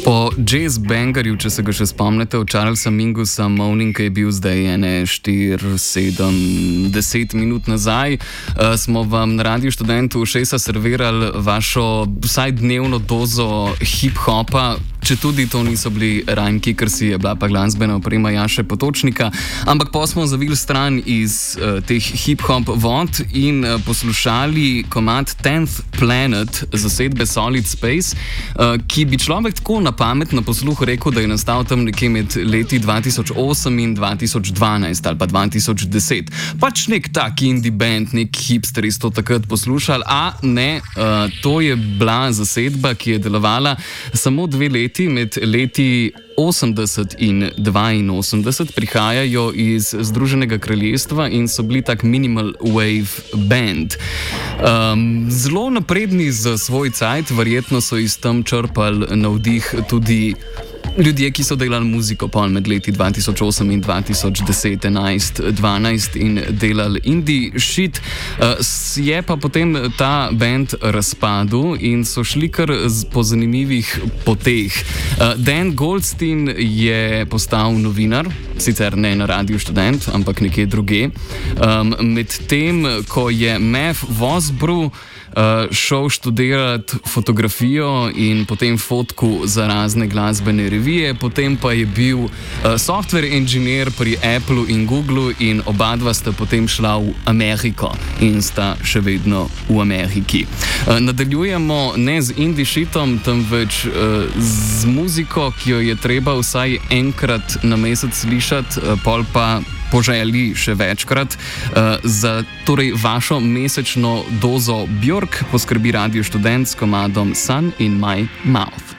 Po jazz bangerju, če se ga še spomnite, od Charlesa Mingusa Morning, ki je bil zdaj 4, 7, 10 minut nazaj, smo vam na Radiu Študent v ušesa servirali vašo vsaj dnevno dozo hip-hopa, če tudi to niso bili rajmki, ker si je bila pa glasbena oprema Jaše Potočnika, ampak pa smo zavili stran iz teh hip-hop vod in poslušali komad 10th Planet zasedbe Solid Space, ki bi človek tako na pametno posluhu rekel, da je nastal tam nekje med leti 2008 in 2012 ali pa 2010. Pač nek tak indie band, nek hipster iz to takrat poslušali, a ne, to je bila zasedba, ki je delovala samo 2 leti, med leti 80 in 82, prihajajo iz Združenega kraljestva in so bili tak minimal wave band. Zelo napredni za svoj cajt, verjetno so iz tam črpali navdih tudi ljudje, ki so delali muziko pol med leti 2008 in 2010, 11, 12 in delali indie shit. Je pa potem ta band razpadel in so šli kar po zanimivih poteh. Dan Goldstein je postal novinar, sicer ne na Radiu Študent, ampak nekje druge. Medtem, ko je Mav Vosbru šel študirati fotografijo in potem fotku za razne glasbene revije, potem pa je bil software engineer pri Apple in Google in oba dva sta potem šla v Ameriko in sta še vedno v Ameriki. Nadaljujemo ne z indie shitom, temveč z muziko, ki jo je treba vsaj enkrat na mesec slišati, pol pa po želji še večkrat. Za torej vašo mesečno dozo Björk poskrbi Radio Študent s komadom Sun in My Mouth.